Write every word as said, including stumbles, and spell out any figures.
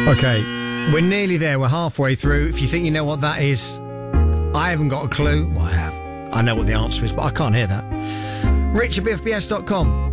Okay, we're nearly there. We're halfway through. If you think you know what that is, I haven't got a clue. Well, I have. I know what the answer is, but I can't hear that. Rich at B F B S dot com.